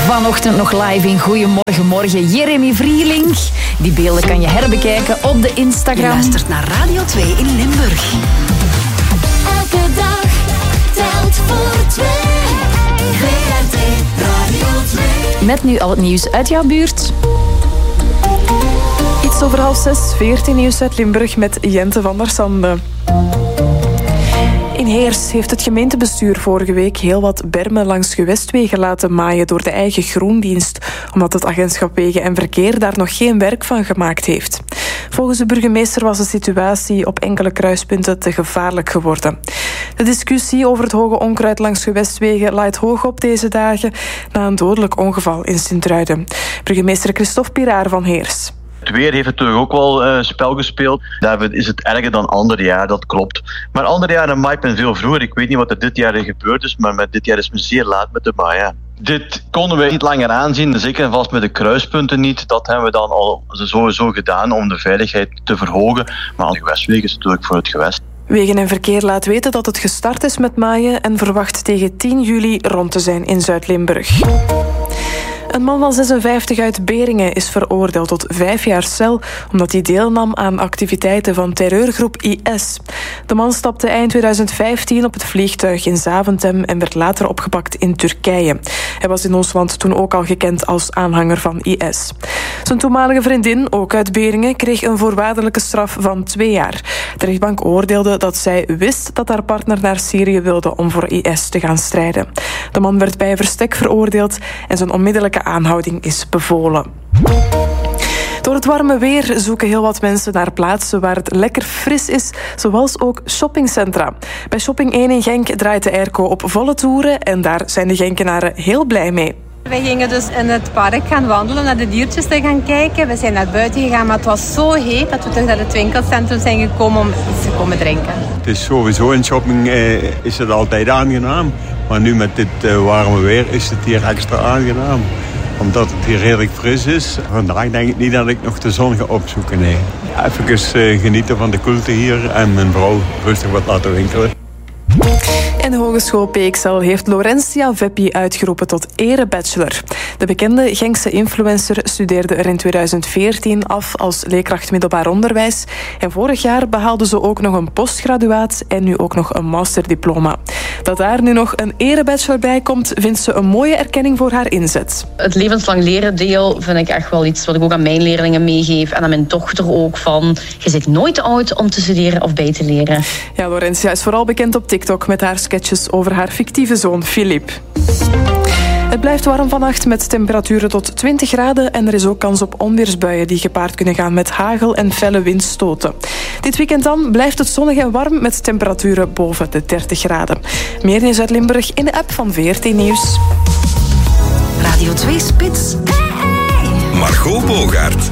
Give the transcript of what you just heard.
Vanochtend nog live in Goedemorgen Morgen. Jeremy Vrieling. Die beelden kan je herbekijken op de Instagram. Je luistert naar Radio 2 in Limburg. Elke dag telt voor twee. VRT Radio 2. Met nu al het nieuws uit jouw buurt. Iets over 5:30, 14 nieuws uit Limburg met Jente van der Sande. In Heers heeft het gemeentebestuur vorige week heel wat bermen langs gewestwegen laten maaien door de eigen groendienst, omdat het agentschap Wegen en Verkeer daar nog geen werk van gemaakt heeft. Volgens de burgemeester was de situatie op enkele kruispunten te gevaarlijk geworden. De discussie over het hoge onkruid langs gewestwegen laait hoog op deze dagen na een dodelijk ongeval in Sint-Truiden. Burgemeester Christophe Piraar van Heers. Het weer heeft natuurlijk ook wel spel gespeeld. Daarvoor is het erger dan andere jaar, dat klopt. Maar andere jaren maait men veel vroeger. Ik weet niet wat er dit jaar gebeurd is, maar met dit jaar is men zeer laat met de maaien. Dit konden we niet langer aanzien, zeker en vast met de kruispunten niet. Dat hebben we dan al sowieso gedaan om de veiligheid te verhogen. Maar de gewestwegen is natuurlijk voor het gewest. Wegen en Verkeer laat weten dat het gestart is met maaien en verwacht tegen 10 juli rond te zijn in Zuid-Limburg. Een man van 56 uit Beringen is veroordeeld tot 5 jaar cel omdat hij deelnam aan activiteiten van terreurgroep IS. De man stapte eind 2015 op het vliegtuig in Zaventem en werd later opgepakt in Turkije. Hij was in ons land toen ook al gekend als aanhanger van IS. Zijn toenmalige vriendin, ook uit Beringen, kreeg een voorwaardelijke straf van 2 jaar. De rechtbank oordeelde dat zij wist dat haar partner naar Syrië wilde om voor IS te gaan strijden. De man werd bij verstek veroordeeld en zijn onmiddellijke aanhouding is bevolen. Door het warme weer zoeken heel wat mensen naar plaatsen waar het lekker fris is, zoals ook shoppingcentra. Bij Shopping 1 in Genk draait de airco op volle toeren en daar zijn de Genkenaren heel blij mee. Wij gingen dus in het park gaan wandelen, naar de diertjes te gaan kijken. We zijn naar buiten gegaan, maar het was zo heet dat we terug naar het winkelcentrum zijn gekomen om iets te komen drinken. Het is sowieso in shopping is het altijd aangenaam. Maar nu met dit warme weer is het hier extra aangenaam. Omdat het hier redelijk fris is. Vandaag denk ik niet dat ik nog de zon ga opzoeken. Nee. Even genieten van de koelte hier en mijn vrouw rustig wat laten winkelen. En de Hogeschool PXL heeft Laurentia Veppi uitgeroepen tot erebachelor. De bekende Genkse influencer studeerde er in 2014 af als leerkracht middelbaar onderwijs. En vorig jaar behaalde ze ook nog een postgraduaat en nu ook nog een masterdiploma. Dat daar nu nog een erebachelor bij komt, vindt ze een mooie erkenning voor haar inzet. Het levenslang leren deel vind ik echt wel iets wat ik ook aan mijn leerlingen meegeef. En aan mijn dochter ook van, je zit nooit te oud om te studeren of bij te leren. Ja, Laurentia is vooral bekend op TikTok met haar sketches over haar fictieve zoon Philippe. Het blijft warm vannacht met temperaturen tot 20 graden en er is ook kans op onweersbuien die gepaard kunnen gaan met hagel en felle windstoten. Dit weekend dan blijft het zonnig en warm met temperaturen boven de 30 graden. Meer nieuws uit Limburg in de app van VRT Nieuws. Radio 2 Spits. Margot Bogaert.